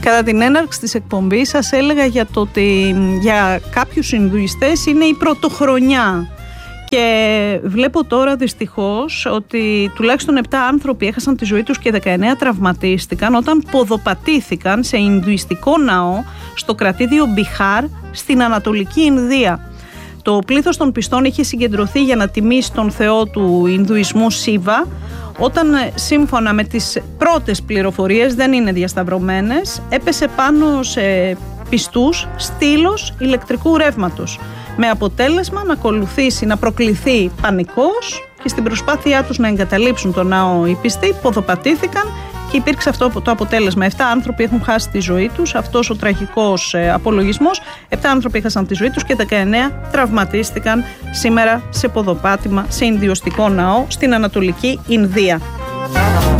Κατά την έναρξη της εκπομπής σας έλεγα για το ότι για κάποιους Ινδουιστές είναι η πρωτοχρονιά. Και βλέπω τώρα δυστυχώς ότι τουλάχιστον 7 άνθρωποι έχασαν τη ζωή τους και 19 τραυματίστηκαν όταν ποδοπατήθηκαν σε Ινδουιστικό ναό στο κρατήδιο Μπιχάρ στην Ανατολική Ινδία. Το πλήθος των πιστών είχε συγκεντρωθεί για να τιμήσει τον θεό του Ινδουισμού Σίβα, όταν σύμφωνα με τις πρώτες πληροφορίες, δεν είναι διασταυρωμένες, έπεσε πάνω σε πιστούς στήλος ηλεκτρικού ρεύματος, με αποτέλεσμα να προκληθεί πανικός και στην προσπάθειά τους να εγκαταλείψουν τον ναό οι πιστοί ποδοπατήθηκαν και υπήρξε αυτό το αποτέλεσμα. 7 άνθρωποι έχουν χάσει τη ζωή τους, αυτός ο τραγικός απολογισμός. 7 άνθρωποι έχασαν τη ζωή τους και 19 τραυματίστηκαν σήμερα σε ποδοπάτημα σε Ινδιοστικό ναό στην Ανατολική Ινδία.